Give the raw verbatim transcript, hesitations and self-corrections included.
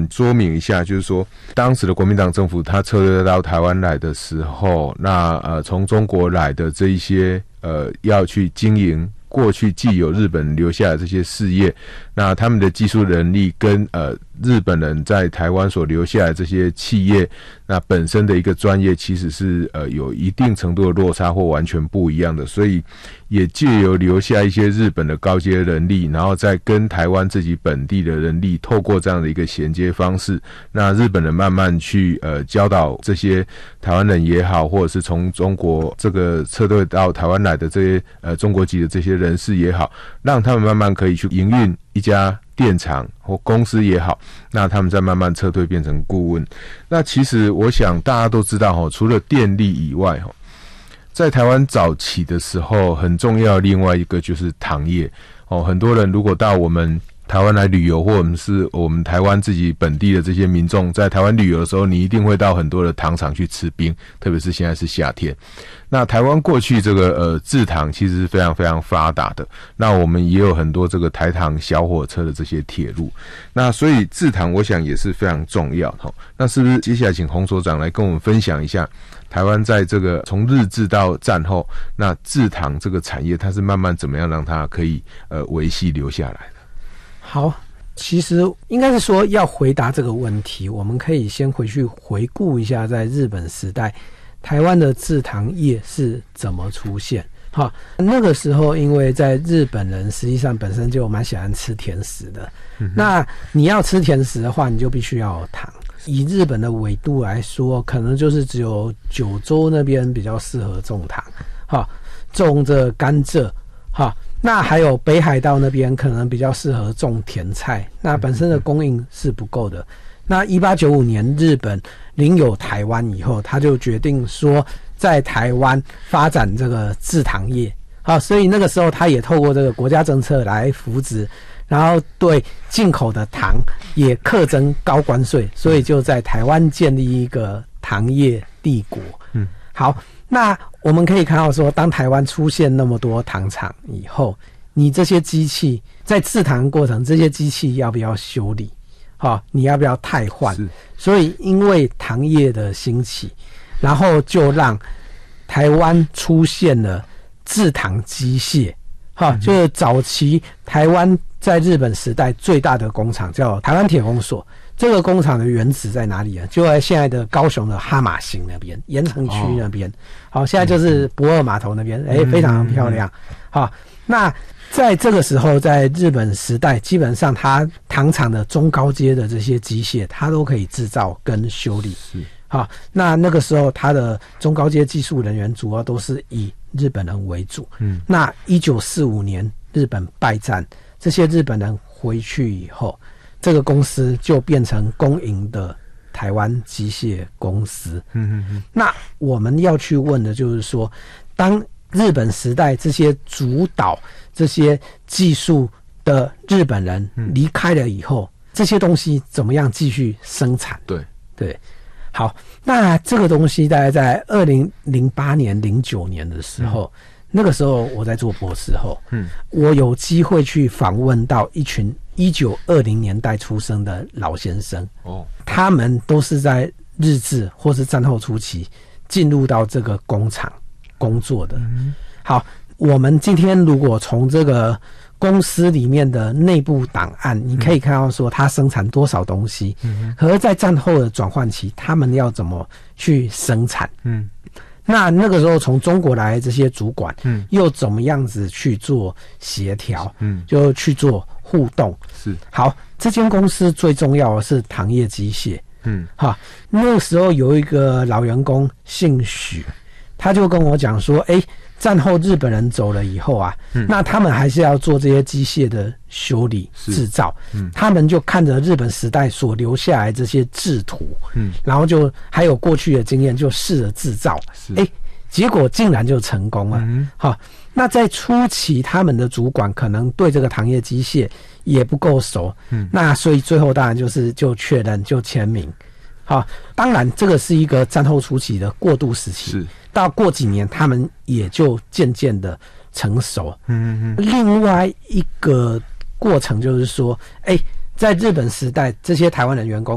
说明一下，就是说当时的国民党政府他撤退到台湾来的时候，那呃从中国来的这一些呃要去经营过去既有日本留下的这些事业，那他们的技术能力跟呃日本人在台湾所留下的这些企业，那本身的一个专业其实是呃有一定程度的落差或完全不一样的，所以也借由留下一些日本的高阶人力，然后再跟台湾自己本地的人力透过这样的一个衔接方式，那日本人慢慢去呃教导这些台湾人也好，或者是从中国这个撤退到台湾来的这些呃中国籍的这些人士也好，让他们慢慢可以去营运一家电厂或公司也好，那他们再慢慢撤退变成顾问。那其实我想大家都知道，除了电力以外，在台湾早期的时候很重要的另外一个就是糖业。很多人如果到我们台湾来旅游，或者是我们台湾自己本地的这些民众在台湾旅游的时候，你一定会到很多的糖厂去吃冰，特别是现在是夏天。那台湾过去这个呃制糖其实是非常非常发达的，那我们也有很多这个台糖小火车的这些铁路，那所以制糖我想也是非常重要。那是不是接下来请洪所长来跟我们分享一下台湾在这个从日治到战后，那制糖这个产业它是慢慢怎么样让它可以呃维系留下来的？ 好，其实应该是说要回答这个问题，我们可以先回去回顾一下在日本时代台湾的制糖业是怎么出现。好，那个时候因为在日本人实际上本身就蛮喜欢吃甜食的，嗯、那你要吃甜食的话，你就必须要有糖。以日本的纬度来说，可能就是只有九州那边比较适合种糖，好，种这甘蔗，好。那还有北海道那边可能比较适合种甜菜，那本身的供应是不够的。那一八九五年日本领有台湾以后，他就决定说在台湾发展这个制糖业，好，所以那个时候他也透过这个国家政策来扶植，然后对进口的糖也课征高关税，所以就在台湾建立一个糖业帝国。嗯，好。那我们可以看到说，当台湾出现那么多糖厂以后，你这些机器在制糖过程，这些机器要不要修理？好，你要不要汰换？所以因为糖业的兴起，然后就让台湾出现了制糖机械。好，就是早期台湾在日本时代最大的工厂叫台湾铁工所。这个工厂的原址在哪里啊？就在现在的高雄的哈马星那边，盐城区那边。好，现在就是不二码头那边，哎，非常漂亮。好，那在这个时候，在日本时代，基本上它糖厂的中高阶的这些机械，它都可以制造跟修理。是。好，那那个时候它的中高阶技术人员主要都是以日本人为主。嗯。那一九四五年日本败战，这些日本人回去以后，这个公司就变成公营的台湾机械公司。嗯嗯嗯。那我们要去问的就是说，当日本时代这些主导这些技术的日本人离开了以后，嗯、这些东西怎么样继续生产？对对。好，那这个东西大概在二零零八年、零九年的时候。嗯，那个时候我在做博士后，嗯，我有机会去访问到一群一九二零年代出生的老先生，哦，他们都是在日治或是战后初期进入到这个工厂工作的。嗯，好，我们今天如果从这个公司里面的内部档案，你可以看到说它生产多少东西，嗯，可是在战后的转换期，他们要怎么去生产？嗯。那那个时候从中国来的这些主管，嗯，又怎么样子去做协调，嗯，就去做互动。是，好，这间公司最重要的是糖业机械，嗯，好，那个时候有一个老员工姓许，他就跟我讲说，哎，战后日本人走了以后啊，嗯，那他们还是要做这些机械的修理制造，嗯，他们就看着日本时代所留下来这些制图，嗯，然后就还有过去的经验，就试着制造，哎，结果竟然就成功了。嗯，好，那在初期他们的主管可能对这个糖业机械也不够熟，嗯，那所以最后当然就是就确认就签名。好，当然这个是一个战后初期的过渡时期，是到过几年他们也就渐渐的成熟。嗯嗯嗯。另外一个过程就是说，哎，在日本时代，这些台湾的员工